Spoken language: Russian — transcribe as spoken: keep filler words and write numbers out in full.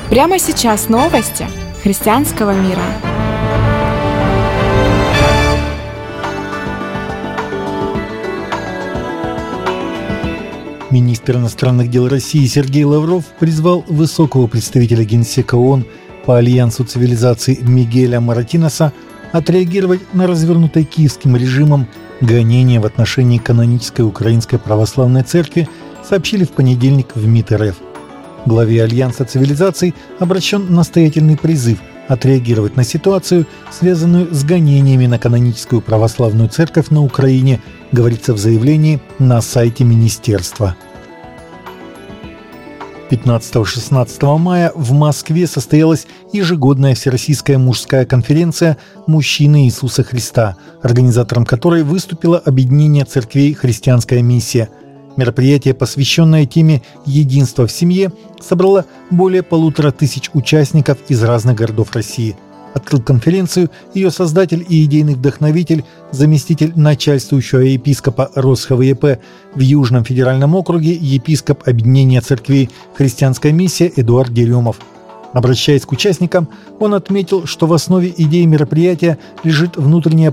Прямо сейчас новости христианского мира. Министр иностранных дел России Сергей Лавров призвал высокого представителя Генсека ООН по Альянсу цивилизаций Мигеля Моратиноса отреагировать на развернутое киевским режимом гонения в отношении канонической Украинской Православной Церкви, сообщили в понедельник в МИД РФ. Главе Альянса цивилизаций обращен настоятельный призыв отреагировать на ситуацию, связанную с гонениями на каноническую православную церковь на Украине, говорится в заявлении на сайте министерства. пятнадцатого-шестнадцатого мая в Москве состоялась ежегодная Всероссийская мужская конференция «Мужчины Иисуса Христа», организатором которой выступило объединение церквей «Христианская миссия». Мероприятие, посвященное теме «Единство в семье», собрало более полутора тысяч участников из разных городов России. Открыл конференцию ее создатель и идейный вдохновитель, заместитель начальствующего епископа Россхова ЕП в Южном федеральном округе, епископ объединения церквей «Христианская миссия» Эдуард Деремов. Обращаясь к участникам, он отметил, что в основе идеи мероприятия лежит внутренняя